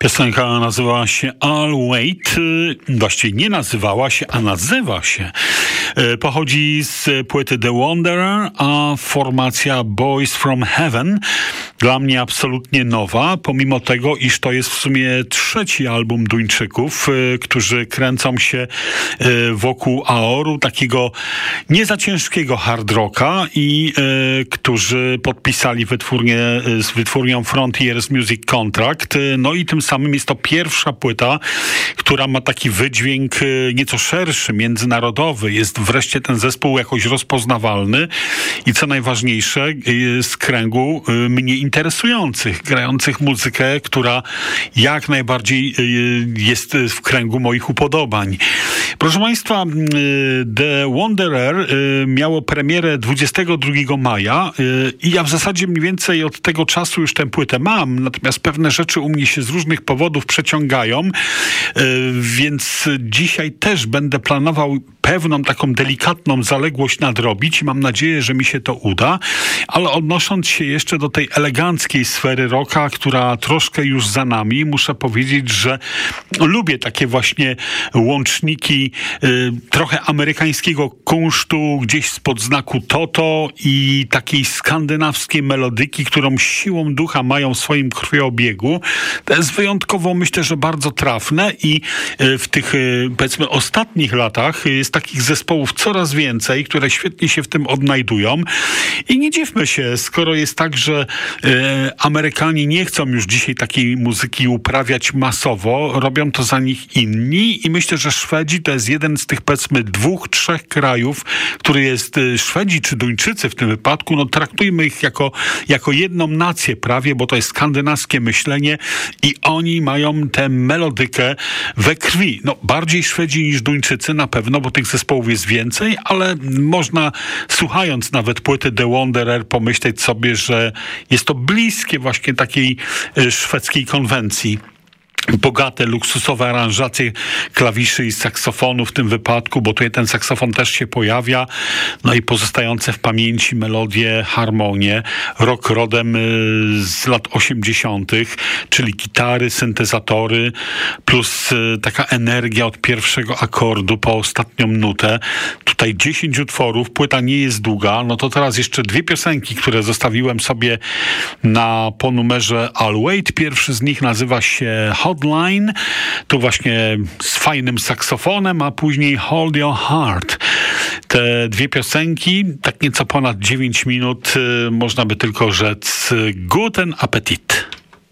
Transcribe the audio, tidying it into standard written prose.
Piosenka nazywała się I'll Wait. Właściwie nie nazywała się, a nazywa się. Pochodzi z płyty The Wanderer, a formacja Boys from Heaven dla mnie absolutnie nowa, pomimo tego, iż to jest w sumie trzeci album Duńczyków, którzy kręcą się wokół Aoru, takiego nie za ciężkiego hard rocka i którzy podpisali z wytwórnią Frontiers Music Contract. No i tym samym jest to pierwsza płyta, która ma taki wydźwięk nieco szerszy, międzynarodowy. Jest wreszcie ten zespół jakoś rozpoznawalny i co najważniejsze z kręgu mnie interesujących, grających muzykę, która jak najbardziej jest w kręgu moich upodobań. Proszę Państwa, The Wanderer miało premierę 22 maja i ja w zasadzie mniej więcej od tego czasu już tę płytę mam, natomiast pewne rzeczy u mnie się z różnych powodów przeciągają, więc dzisiaj też będę planował pewną taką delikatną zaległość nadrobić i mam nadzieję, że mi się to uda, ale odnosząc się jeszcze do tej eleganckiej sfery rocka, która troszkę już za nami, muszę powiedzieć, że lubię takie właśnie łączniki trochę amerykańskiego kunsztu, gdzieś spod znaku Toto i takiej skandynawskiej melodyki, którą siłą ducha mają w swoim krwiobiegu. To jest wyjątkowo, myślę, że bardzo trafne i w tych, powiedzmy, ostatnich latach jest takich zespołów coraz więcej, które świetnie się w tym odnajdują i nie dziwmy się, skoro jest tak, że Amerykanie nie chcą już dzisiaj takiej muzyki uprawiać masowo, robią to za nich inni i myślę, że Szwedzi to jest jeden z tych, powiedzmy, 2-3 krajów, który jest Szwedzi czy Duńczycy w tym wypadku, no traktujmy ich jako jedną nację prawie, bo to jest skandynawskie myślenie i oni mają tę melodykę we krwi. No bardziej Szwedzi niż Duńczycy na pewno, bo tych zespołów jest więcej, ale można, słuchając nawet płyty The Wanderer, pomyśleć sobie, że jest to bliskie właśnie takiej szwedzkiej konwencji. Bogate, luksusowe aranżacje klawiszy i saksofonu w tym wypadku, bo tutaj ten saksofon też się pojawia, no i pozostające w pamięci melodie, harmonie, rock rodem z lat 80., czyli gitary, syntezatory, plus taka energia od pierwszego akordu po ostatnią nutę. Tutaj 10 utworów, płyta nie jest długa, no to teraz jeszcze 2 piosenki, które zostawiłem sobie po numerze I'll Wait. Pierwszy z nich nazywa się Hotline, tu właśnie z fajnym saksofonem, a później Hold Your Heart. Te 2 piosenki, tak nieco ponad 9 minut, można by tylko rzec Guten Appetit.